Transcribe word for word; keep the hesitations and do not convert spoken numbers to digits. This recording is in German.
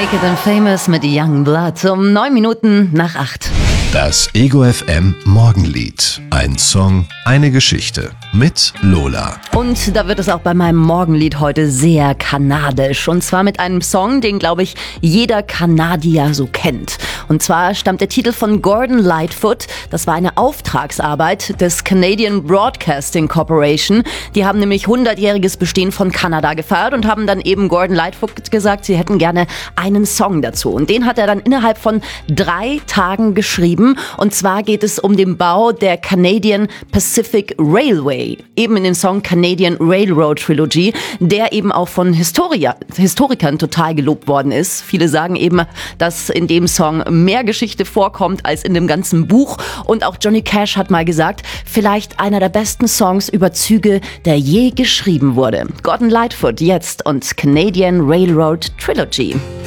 Naked and Famous mit Young Blood um neun Minuten nach acht. Das Ego F M Morgenlied. Ein Song, eine Geschichte mit Lola. Und da wird es auch bei meinem Morgenlied heute sehr kanadisch. Und zwar mit einem Song, den, glaube ich, jeder Kanadier so kennt. Und zwar stammt der Titel von Gordon Lightfoot. Das war eine Auftragsarbeit des Canadian Broadcasting Corporation. Die haben nämlich hundertjähriges Bestehen von Kanada gefeiert und haben dann eben Gordon Lightfoot gesagt, sie hätten gerne einen Song dazu. Und den hat er dann innerhalb von drei Tagen geschrieben. Und zwar geht es um den Bau der Canadian Pacific Railway, eben in dem Song Canadian Railroad Trilogy, der eben auch von Historia, Historikern total gelobt worden ist. Viele sagen eben, dass in dem Song mehr Geschichte vorkommt als in dem ganzen Buch. Und auch Johnny Cash hat mal gesagt, vielleicht einer der besten Songs über Züge, der je geschrieben wurde. Gordon Lightfoot jetzt und Canadian Railroad Trilogy.